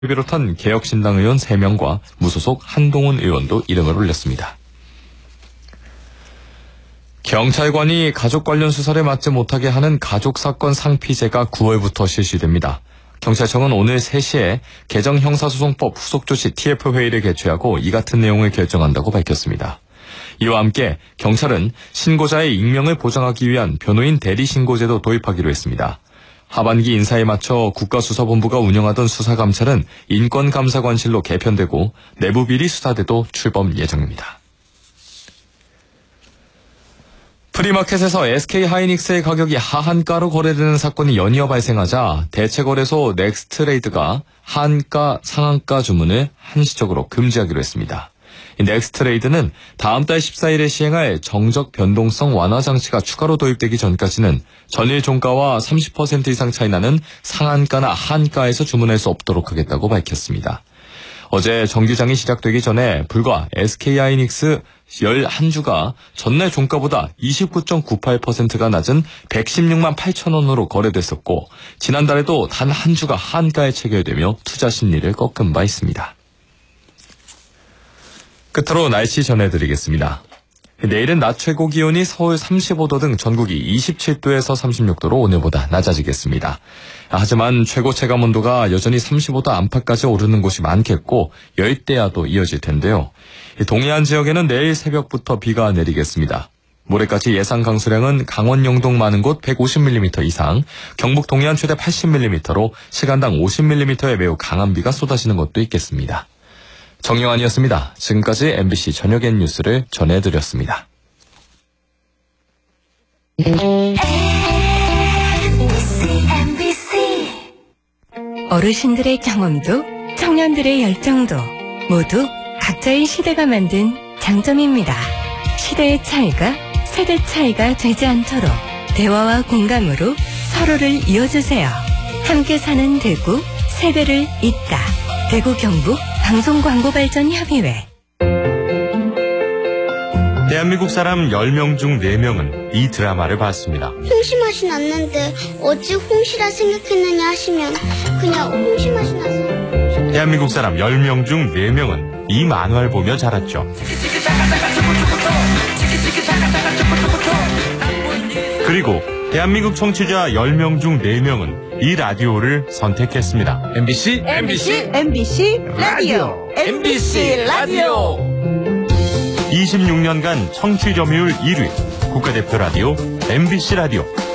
비롯한 개혁신당 의원 3명과 무소속 한동훈 의원도 이름을 올렸습니다. 경찰관이 가족 관련 수사를 맡지 못하게 하는 가족사건 상피제가 9월부터 실시됩니다. 경찰청은 오늘 3시에 개정 형사소송법 후속조치 TF회의를 개최하고 이 같은 내용을 결정한다고 밝혔습니다. 이와 함께 경찰은 신고자의 익명을 보장하기 위한 변호인 대리신고제도 도입하기로 했습니다. 하반기 인사에 맞춰 국가수사본부가 운영하던 수사감찰은 인권감사관실로 개편되고 내부비리 수사대도 출범 예정입니다. 프리마켓에서 SK하이닉스의 가격이 하한가로 거래되는 사건이 연이어 발생하자 대체거래소 넥스트레이드가 하한가, 상한가 주문을 한시적으로 금지하기로 했습니다. 넥스트레이드는 다음 달 14일에 시행할 정적 변동성 완화 장치가 추가로 도입되기 전까지는 전일 종가와 30% 이상 차이 나는 상한가나 하한가에서 주문할 수 없도록 하겠다고 밝혔습니다. 어제 정기장이 시작되기 전에 불과 SK하이닉스 11주가 전날 종가보다 29.98%가 낮은 116만 8천 원으로 거래됐었고 지난달에도 단 한 주가 한가에 체결되며 투자 심리를 꺾은 바 있습니다. 끝으로 날씨 전해드리겠습니다. 내일은 낮 최고 기온이 서울 35도 등 전국이 27도에서 36도로 오늘보다 낮아지겠습니다. 하지만 최고 체감온도가 여전히 35도 안팎까지 오르는 곳이 많겠고 열대야도 이어질 텐데요. 동해안 지역에는 내일 새벽부터 비가 내리겠습니다. 모레까지 예상 강수량은 강원 영동 많은 곳 150mm 이상, 경북 동해안 최대 80mm로 시간당 50mm의 매우 강한 비가 쏟아지는 곳도 있겠습니다. 정영환이었습니다. 지금까지 MBC 저녁엔 뉴스를 전해드렸습니다. 어르신들의 경험도 청년들의 열정도 모두 각자의 시대가 만든 장점입니다. 시대의 차이가 세대 차이가 되지 않도록 대화와 공감으로 서로를 이어주세요. 함께 사는 대구, 세대를 잇다. 대구 경북 방송광고발전협의회. 대한민국 사람 10명 중 4명은 이 드라마를 봤습니다. 홍시 맛이 났는데 어찌 홍시라 생각했느냐 하시면 그냥 홍시 맛이 나서. 대한민국 사람 10명 중 4명은 이 만화를 보며 자랐죠. 그리고 대한민국 청취자 10명 중 4명은 이 라디오를 선택했습니다. MBC 라디오. MBC 라디오. 26년간 청취 점유율 1위 국가대표 라디오 MBC 라디오.